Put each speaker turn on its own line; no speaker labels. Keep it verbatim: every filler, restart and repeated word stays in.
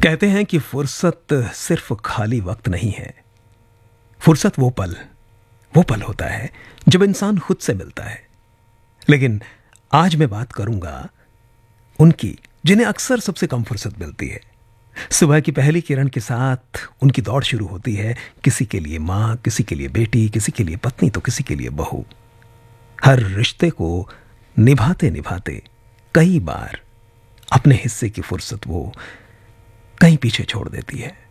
कहते हैं कि फुर्सत सिर्फ खाली वक्त नहीं है। फुर्सत वो पल वो पल होता है जब इंसान खुद से मिलता है। लेकिन आज मैं बात करूंगा उनकी जिन्हें अक्सर सबसे कम फुर्सत मिलती है। सुबह की पहली किरण के साथ उनकी दौड़ शुरू होती है, किसी के लिए मां, किसी के लिए बेटी, किसी के लिए पत्नी तो किसी के लिए बहू। हर रिश्ते को निभाते निभाते कई बार अपने हिस्से की फुर्सत वो कहीं पीछे छोड़ देती है।